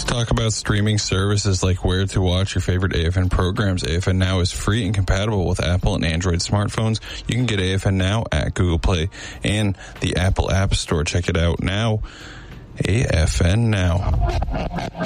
Talk about streaming services like where to watch your favorite AFN programs. AFN Now is free and compatible with Apple and Android smartphones. You can get AFN Now at Google Play and the Apple App Store. Check it out now. AFN Now.